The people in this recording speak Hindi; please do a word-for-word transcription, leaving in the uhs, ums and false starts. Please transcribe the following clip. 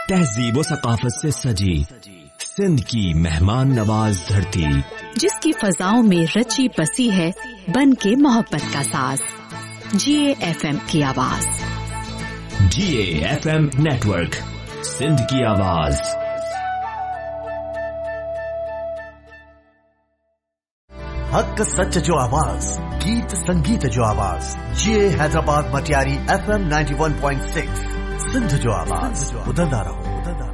तहजीब व सकाफत से सजी सिंध की मेहमान नवाज धरती, जिसकी फजाओं में रची बसी है बन के मोहब्बत का साज। जीए एफएम की आवाज। जीए एफएम नेटवर्क, सिंध की आवाज। हक सच जो आवाज, गीत संगीत जो आवाज। जीए Hyderabad Matiari FM ninety one point six, Sindh जो आवाज। बुलंदा रहो, बुलंदा।